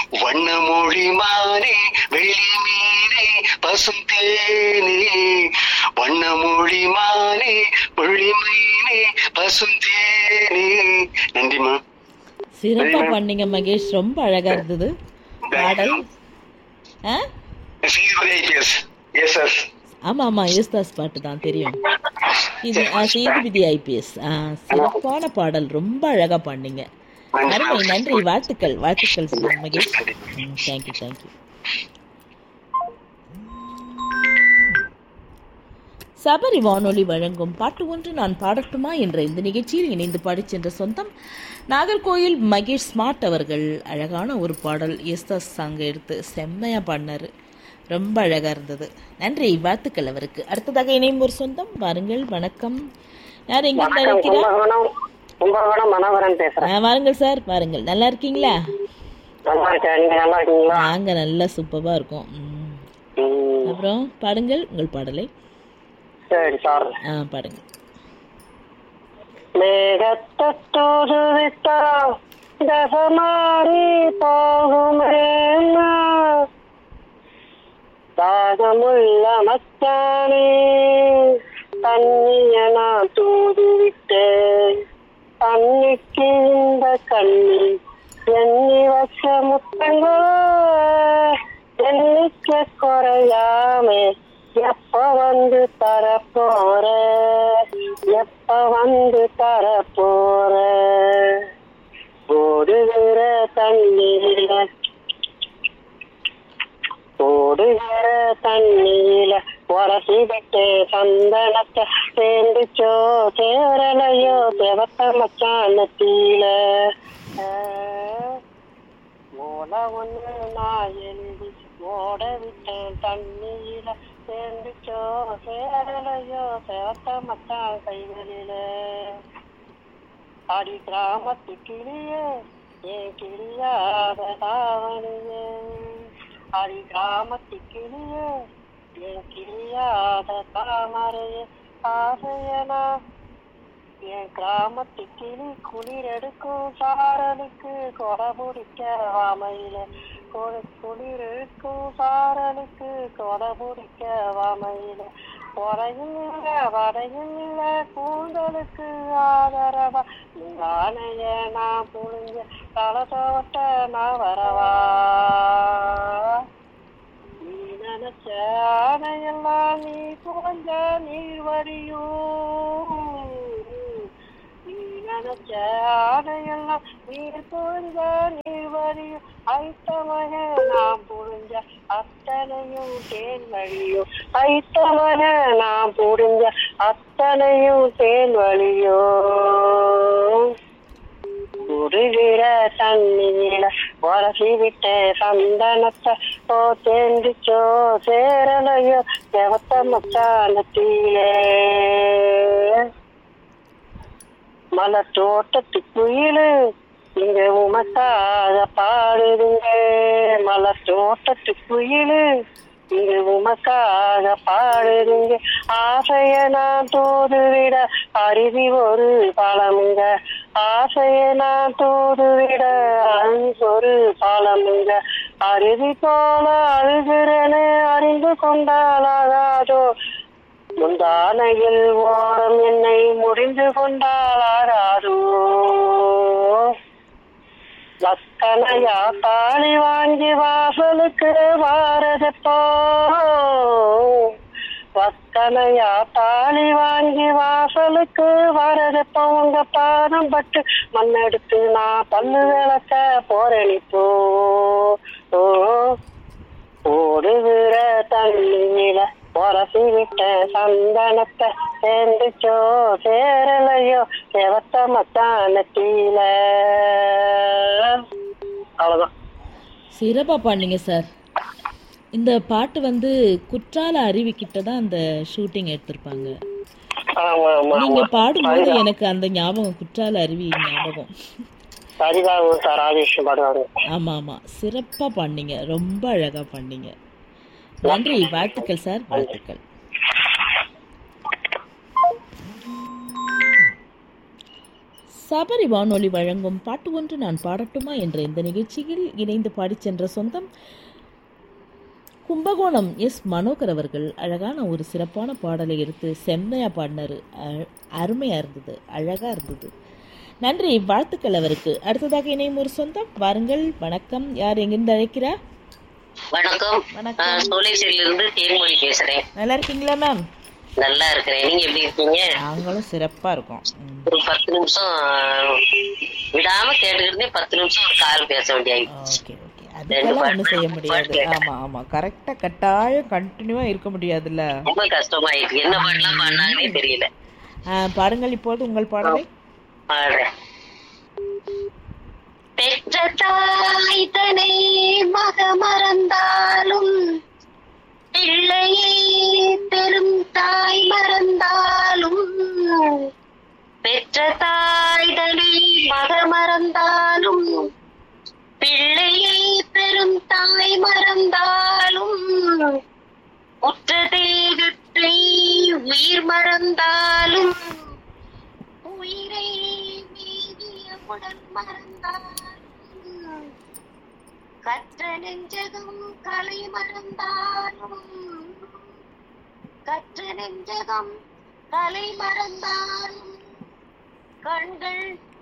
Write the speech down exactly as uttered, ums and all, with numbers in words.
வண்ணமொழி மானே வெளி மீனே பசும் தேனே, வண்ணமொழி மானே வெளி மீனே பசும் தேனே. நன்றிமா. சிறப்பா பண்ணீங்க மகேஷ், ரொம்ப அழகா இருந்தது பாடல். ஆமா ஆமா யேசுதாஸ் பாட்டு தான் தெரியும். இது சேதுபதி ஐபிஎஸ். சிறப்பான பாடல், ரொம்ப அழகா பண்ணீங்க. அருமை, நன்றி, வாழ்த்துக்கள் வாழ்த்துக்கள் மகேஷ். Thank you thank you. சபரி வானொலி வழங்கும் பாட்டு ஒன்று நான் பாடட்டுமா என்ற இந்த நிகழ்ச்சியில் இணைந்து பாடிச் சென்ற சொந்தம் நாகர்கோயில் மகேஷ் ஸ்மார்ட் அவர்கள். அழகான ஒரு பாடல் யேசுதாஸ் சாங் எடுத்து செம்மையாக பாடினார், ரொம்ப அழகாக இருந்தது. நன்றி, வாழ்த்துக்கள் அவருக்கு. அடுத்ததாக இணையும் ஒரு சொந்தம், வாருங்கள். வணக்கம், யார் எங்கிட்ட இருக்கிறார்? வாருங்கள் சார், வாருங்கள். நல்லா இருக்கீங்களா? நாங்க நல்லா சூப்பரா இருக்கோம். அப்புறம் பாடுங்கள் உங்கள் பாடலை. சரி சார். ஆ பாடுங்க. மேகத்தோடு விட்டா தசமாரி போகுமே, தாகமுள்ள மச்சானே தண்ணிய நான் தூது விட்டேன், தண்ணிக்கு இந்த கண்ணி எண்ணி வச்ச முத்தங்களோ எண்ணிக்க குறையாமே எப்ப வந்து தரப்போற, எப்ப வந்து தரப்போற. ஓடுகிற தண்ணீர ஓடுகிற தண்ணீர உரசி விட்டு சந்தனத்தை சேர்ந்துச்சோ சேரலையோ செவத்த மச்சானத்தீல. ஓட ஒண்ணு நான் எழுதி ஓட விட்டேன் தண்ணீர சேர்ந்துச்சோ சேரலையோ செவத்த மச்சான் கைகளில. அடி கிராமத்து கிளியே ஏன் கிளியாத தாவணியே, அடி கிராமத்து கிளியே என் கிளியாத தாமரையே. ஆசையனா என் கிராமத்து கிளி குளிர் எடுக்கும் சாரலுக்கு கொடை பிடிக்க வாமையில, குளிர் எடுக்கும் சாரலுக்கு கொடை பிடிக்க வாமையில. குறையும் இல்ல வரையும் இல்ல கூந்தலுக்கு ஆதரவா, ஆனைய நான் புழிஞ்ச தலத்தோட்ட நான் வரவா. நீ நினைச்ச ஆனையெல்லாம் நீ புகஞ்ச நீர் வடியும், நீ நினைச்ச ஆனையெல்லாம் நீர் புகஞ்ச நீர் வடியும். ஐத்தமக நாம் புரிஞ்ச அத்தனையும் தேன் வழியும், ஐத்தமக நாம் புரிஞ்ச அத்தனையும் தேன் வழியோ. உருகிற தண்ணீர உரசி விட்ட சந்தனத்தை ஓ தேர்ந்துச்சோ சேரலையோ செவத்த மச்சானத்தீலே. மலை தோட்டத்து குயிலு இங்க உமக்காக பாடுதுங்க, மலை தோட்டத்து குயிலு இங்க உமக்காக பாடுதுங்க. ஆசைய நான் தூது விட அருவி ஒரு பழமுங்க, ஆசைய நான் தூது விட அருவி ஒரு பழமுங்க. அருவி போல அழுகிறனு அறிந்து கொண்டாலாகாதோ, முந்தானையில் ஓரம் என்னை முடிந்து கொண்டாலாகாதோ. வக்கனையா தாலி வாங்கி வாசலுக்கு வாரதப்போ, வக்கனையா தாலி வாங்கி வாசலுக்கு வாரதப்போ. உங்க பாதம் பட்டு மண்ணெடுத்து நான் பல்லு விளக்க போரணிப்போ. ஓடுகிற தண்ணீர உரசி விட்ட சந்தனத்தை சேர்ந்துச்சோ சேரலையோ செவத்த மச்சானத்தீல. அவ்வளவுதான். சிறப்பா பண்ணீங்க சார். இந்த பாட்டு வந்து குற்றால அருவி கிட்ட தான் அந்த ஷூட்டிங் எடுத்திருப்பாங்க. நீங்க பாடும்போது எனக்கு அந்த ஞாபகம், குற்றால அருவி ஞாபகம். ஆமா ஆமா, சிறப்பா பண்ணீங்க, ரொம்ப அழகா பண்ணீங்க. நன்றி, வாழ்த்துக்கள் சார், வாழ்த்துக்கள். சபரி வானொலி வழங்கும் பாட்டு ஒன்று நான் பாடட்டுமா என்ற இந்த நிகழ்ச்சியில் இணைந்து பாடிச் சென்ற சொந்தம் கும்பகோணம் எஸ் மனோகர் அவர்கள். அழகான ஒரு சிறப்பான பாடலை எடுத்து செம்மையா பாடினார். அருமையாக இருந்தது, அழகாக இருந்தது. நன்றி, வாழ்த்துக்கள் அவருக்கு. அடுத்ததாக இணையும் ஒரு சொந்தம் வாருங்கள். வணக்கம், யார் எங்கிருந்து அழைக்கிறார்? வணக்கம். வணக்கம், சோலைசேரியிலிருந்து தேன்மொழி பேசுறேன். நல்லா இருக்கீங்களா மேம்? நல்லா இருக்கிறேன். நீங்க எப்படி இருக்கீங்க? நாங்களும் சிறப்பா இருக்கோம். ஒரு பத்து நிமிஷம் விடாம கேட்டுக்கிட்டே பத்து நிமிஷம் ஒரு கால் பேச வேண்டிய. ஓகே ஓகே, அதுக்கெல்லாம் ஒன்றும் செய்ய முடியாது. ஆமா ஆமா, கரெக்டா கட்டாயம் கண்டினியூவா இருக்க முடியாதுல்ல. ரொம்ப கஷ்டமாயிருக்கு. என்ன பாடலாம் பாடினாங்கன்னே தெரியல. பாருங்கள் இப்போது உங்கள் பாடலை. பாடுறேன். பெற்ற தாய் தனை மக மறந்தாலும் பிள்ளையை பெரும் தாய் மறந்தாலும், பெற்ற தாய் தனை மக மறந்தாலும் பிள்ளையை பெரும் தாய் மறந்தாலும், உற்ற தேகத்தை உயிர் மறந்தாலும் உயிரை மீதிய உடல் மறந்தாலும், கற்ற நெஞ்சகம் கலை மறந்தாலும், கற்ற நெஞ்சகம் கலை மறந்தாலும், கண்கள்